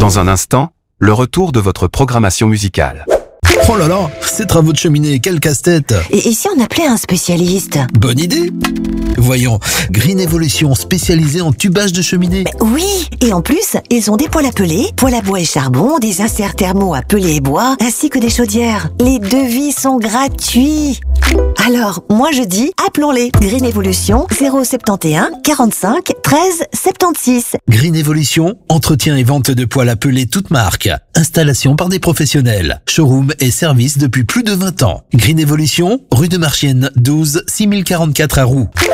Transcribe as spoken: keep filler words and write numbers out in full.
Dans un instant, le retour de votre programmation musicale. Oh là là, ces travaux de cheminée, quel casse-tête! Et, et si on appelait un spécialiste? Bonne idée! Voyons, Green Evolution, spécialisée en tubage de cheminée. Mais oui, et en plus, ils ont des poêles à peler, poêles à bois et charbon, des inserts thermaux à peler et bois, ainsi que des chaudières. Les devis sont gratuits. Alors, moi je dis, appelons-les. Green Evolution, zéro sept un quarante-cinq treize soixante-seize. Green Evolution, entretien et vente de poêles à peler toutes marques. Installation par des professionnels. Showroom et service depuis plus de vingt ans. Green Evolution, rue de Marchienne douze, six mille quarante-quatre à Roux.